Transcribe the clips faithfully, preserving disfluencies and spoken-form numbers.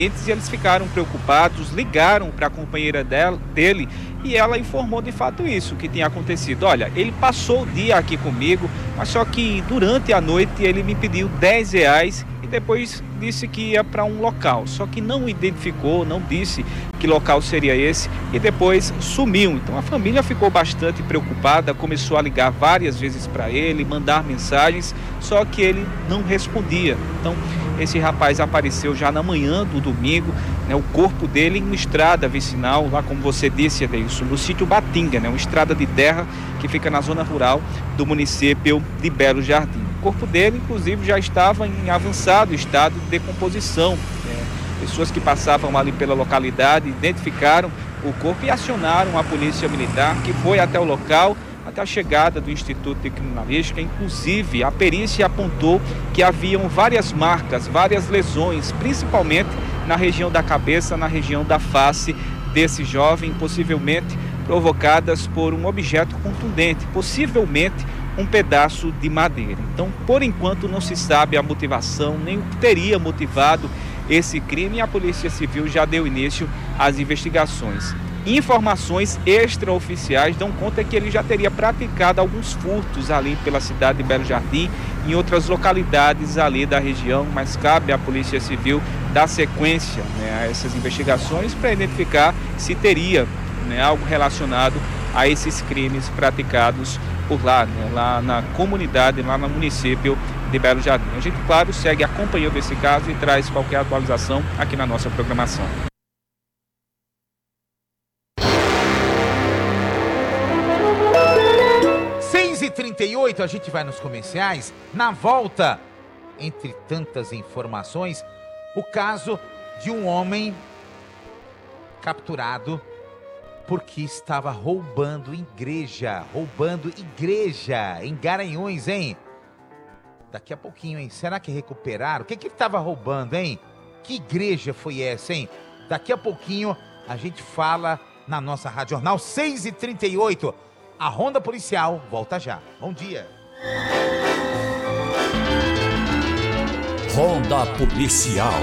E eles ficaram preocupados, ligaram para a companheira dela, dele e ela informou de fato isso, que tinha acontecido. Olha, ele passou o dia aqui comigo, mas só que durante a noite ele me pediu dez reais e depois disse que ia para um local, só que não identificou, não disse que local seria esse e depois sumiu. Então a família ficou bastante preocupada, começou a ligar várias vezes para ele, mandar mensagens, só que ele não respondia. Então esse rapaz apareceu já na manhã do domingo, né, o corpo dele em uma estrada vicinal, lá como você disse, Adeilson, no sítio Batinga, né, uma estrada de terra que fica na zona rural do município de Belo Jardim. O corpo dele, inclusive, já estava em avançado estado de decomposição. Né. Pessoas que passavam ali pela localidade identificaram o corpo e acionaram a polícia militar, que foi até o local, até a chegada do Instituto de Criminalística. Inclusive, a perícia apontou que haviam várias marcas, várias lesões, principalmente na região da cabeça, na região da face desse jovem, possivelmente provocadas por um objeto contundente, possivelmente um pedaço de madeira. Então, por enquanto, não se sabe a motivação, nem o que teria motivado esse crime, e a Polícia Civil já deu início às investigações. Informações extraoficiais dão conta que ele já teria praticado alguns furtos ali pela cidade de Belo Jardim, em outras localidades ali da região, mas cabe à Polícia Civil dar sequência, né, a essas investigações para identificar se teria, né, algo relacionado a esses crimes praticados por lá, né, lá na comunidade, lá no município de Belo Jardim. A gente, claro, segue acompanhando esse caso e traz qualquer atualização aqui na nossa programação. seis e trinta e oito, a gente vai nos comerciais. Na volta, entre tantas informações, o caso de um homem capturado porque estava roubando igreja, roubando igreja em Garanhuns, hein? Daqui a pouquinho, hein? Será que recuperaram? O que que ele estava roubando, hein? Que igreja foi essa, hein? Daqui a pouquinho a gente fala na nossa Rádio Jornal. Seis e trinta e oito. A Ronda Policial volta já. Bom dia. Ronda Policial.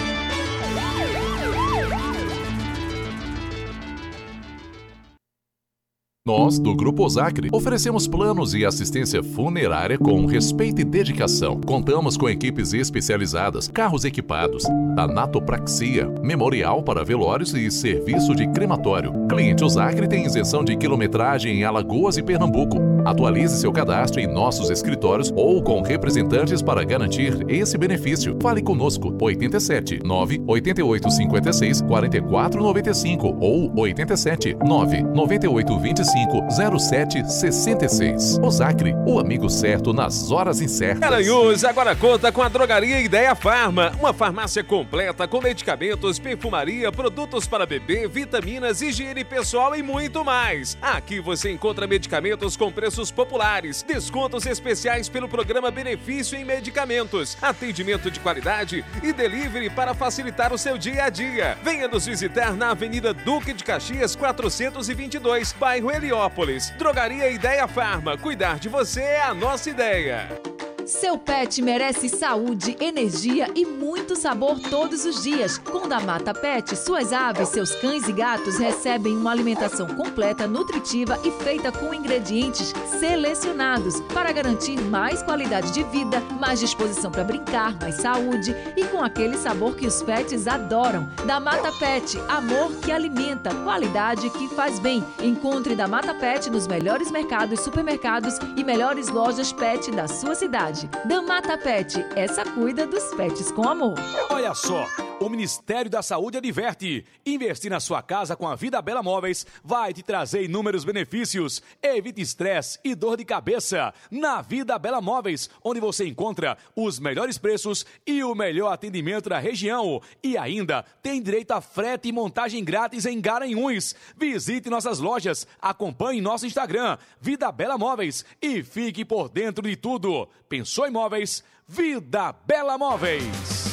Nós, do Grupo Osacre, oferecemos planos e assistência funerária com respeito e dedicação. Contamos com equipes especializadas, carros equipados, tanatopraxia, memorial para velórios e serviço de crematório. Cliente Osacre tem isenção de quilometragem em Alagoas e Pernambuco. Atualize seu cadastro em nossos escritórios ou com representantes para garantir esse benefício. Fale conosco, oito sete nove oito oito cinco seis quatro quatro nove cinco ou oito sete nove nove oito dois cinco zero sete seis seis. Osacre, o amigo certo nas horas incertas. Garanhuns agora conta com a Drogaria Ideia Farma, uma farmácia completa com medicamentos, perfumaria, produtos para bebê, vitaminas, higiene pessoal e muito mais. Aqui você encontra medicamentos com preços populares, descontos especiais pelo programa Benefício em Medicamentos, atendimento de qualidade e delivery para facilitar o seu dia a dia. Venha nos visitar na Avenida Duque de Caxias quatrocentos e vinte e dois, bairro Heliópolis. Drogaria Ideia Farma. Cuidar de você é a nossa ideia. Seu pet merece saúde, energia e muito sabor todos os dias. Com Damata Pet, suas aves, seus cães e gatos recebem uma alimentação completa, nutritiva e feita com ingredientes selecionados para garantir mais qualidade de vida, mais disposição para brincar, mais saúde e com aquele sabor que os pets adoram. Damata Pet, amor que alimenta, qualidade que faz bem. Encontre Damata Pet nos melhores mercados, supermercados e melhores lojas pet da sua cidade. Damata Pet, essa cuida dos pets com amor. Olha só, o Ministério da Saúde adverte: investir na sua casa com a Vida Bela Móveis vai te trazer inúmeros benefícios. Evite estresse e dor de cabeça na Vida Bela Móveis, onde você encontra os melhores preços e o melhor atendimento da região. E ainda tem direito a frete e montagem grátis em Garanhuns. Visite nossas lojas, acompanhe nosso Instagram, Vida Bela Móveis, e fique por dentro de tudo. Pensou em móveis? Vida Bela Móveis.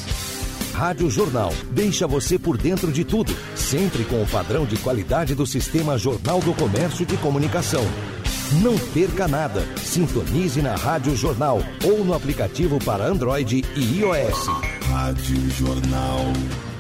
Rádio Jornal deixa você por dentro de tudo, sempre com o padrão de qualidade do Sistema Jornal do Comércio de Comunicação. Não perca nada. Sintonize na Rádio Jornal ou no aplicativo para Android e iOS. Rádio Jornal.